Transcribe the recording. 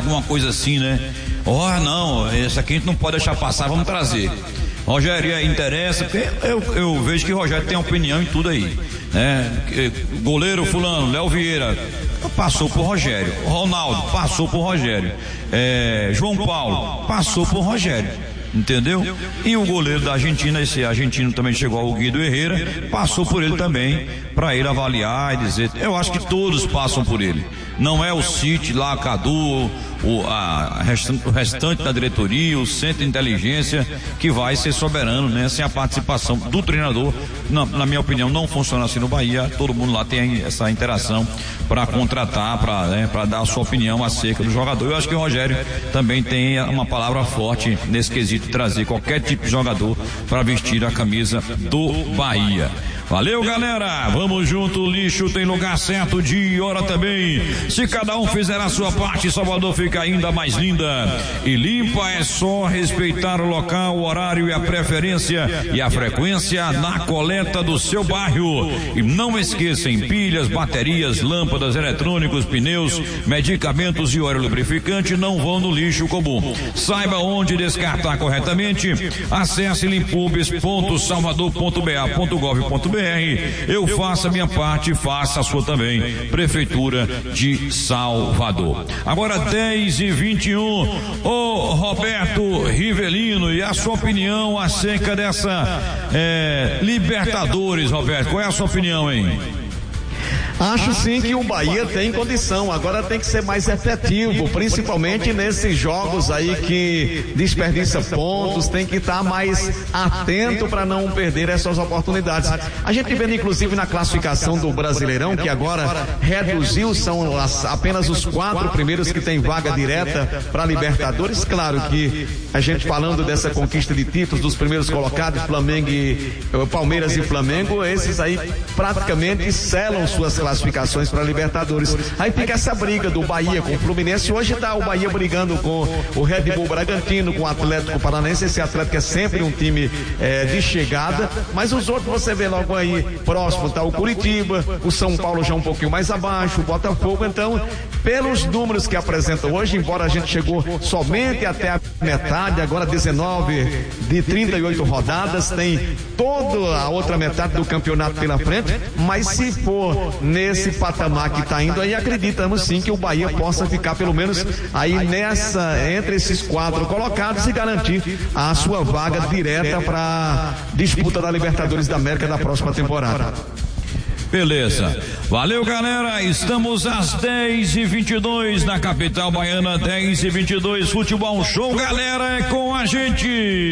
alguma coisa assim, né? Não, esse aqui a gente não pode deixar passar, vamos trazer. Rogério, interessa, porque eu vejo que o Rogério tem opinião em tudo aí, né? Goleiro fulano, Léo Vieira, passou por Rogério. Ronaldo, passou por Rogério. João Paulo, passou por Rogério. Entendeu? E o goleiro da Argentina, esse argentino também chegou ao Guido Herrera, passou por ele também, para ele avaliar e dizer. Eu acho que todos passam por ele. Não é o City lá, Cadu, o restante da diretoria, o centro de inteligência que vai ser soberano, né? Sem a participação do treinador. Na minha opinião, não funciona assim no Bahia. Todo mundo lá tem essa interação para contratar, para dar a sua opinião acerca do jogador. Eu acho que o Rogério também tem uma palavra forte nesse quesito de trazer qualquer tipo de jogador para vestir a camisa do Bahia. Valeu, galera, vamos junto. O lixo tem lugar certo, dia e hora também. Se cada um fizer a sua parte, Salvador fica ainda mais linda e limpa. É só respeitar o local, o horário e a preferência e a frequência na coleta do seu bairro. E não esqueçam, pilhas, baterias, lâmpadas, eletrônicos, pneus, medicamentos e óleo lubrificante não vão no lixo comum. Saiba onde descartar corretamente. Acesse limpubes.salvador.ba.gov.br. Eu faço a minha parte, faça a sua também. Prefeitura de Salvador. Agora 10h21. Ô Roberto Rivelino, e a sua opinião acerca dessa Libertadores, Roberto? Qual é a sua opinião, hein? Acho sim que o Bahia tem condição, agora tem que ser mais efetivo, principalmente nesses jogos aí que desperdiça pontos, tem que estar mais atento para não perder essas oportunidades. A gente vê inclusive na classificação do Brasileirão, que agora reduziu, são apenas os 4 primeiros que tem vaga direta para Libertadores. Claro que a gente falando dessa conquista de títulos dos primeiros colocados, Palmeiras e Flamengo, esses aí praticamente selam suas classificações para Libertadores. Aí fica essa briga do Bahia com o Fluminense. Hoje está o Bahia brigando com o Red Bull Bragantino, com o Atlético Paranaense. Esse Atlético é sempre um time de chegada, mas os outros você vê logo aí próximo, está o Curitiba, o São Paulo já um pouquinho mais abaixo, o Botafogo. Então, pelos números que apresentam hoje, embora a gente chegou somente até a metade, agora 19 de 38 rodadas, tem toda a outra metade do campeonato pela frente, mas se for nesse patamar que está indo aí, acreditamos sim que o Bahia possa ficar pelo menos aí entre esses 4 colocados e garantir a sua vaga direta para disputa da Libertadores da América da próxima temporada. Beleza, valeu, galera, estamos às 10h22 na capital baiana. 10h22, futebol show, galera, é com a gente.